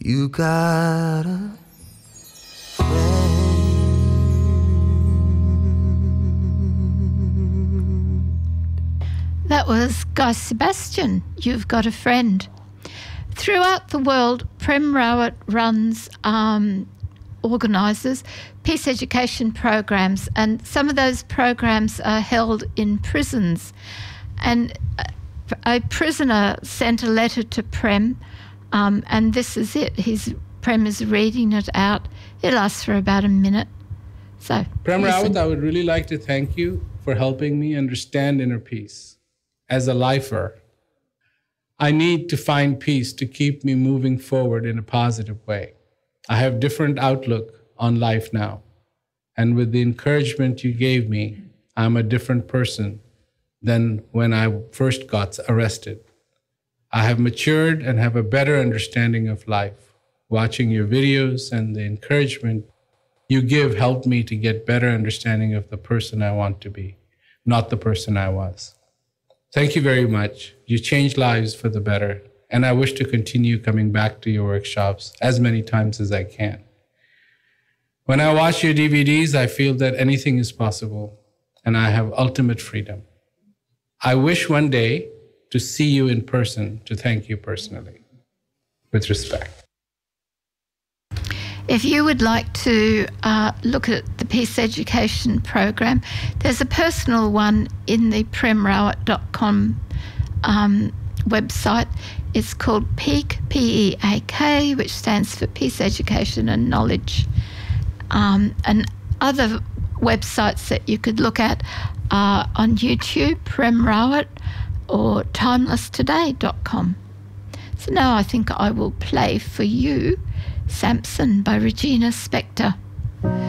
You got a That was Guy Sebastian, You've Got a Friend. Throughout the world, Prem Rawat runs, organises peace education programs, and some of those programs are held in prisons. And a prisoner sent a letter to Prem, and this is it. Prem is reading it out. It lasts for about a minute. So, Prem Rawat, I would really like to thank you for helping me understand inner peace. As a lifer, I need to find peace to keep me moving forward in a positive way. I have different outlook on life now. And with the encouragement you gave me, I'm a different person than when I first got arrested. I have matured and have a better understanding of life. Watching your videos and the encouragement you give helped me to get better understanding of the person I want to be, not the person I was. Thank you very much. You changed lives for the better, and I wish to continue coming back to your workshops as many times as I can. When I watch your DVDs, I feel that anything is possible, and I have ultimate freedom. I wish one day to see you in person to thank you personally. With respect. if you would like to look at the Peace Education program, there's a personal one in the premrawat.com website. It's called PEAK, P-E-A-K, which stands for Peace Education and Knowledge. And other websites that you could look at are on YouTube, Prem Rawat, or timelesstoday.com. So now I think I will play for you Samson by Regina Spektor.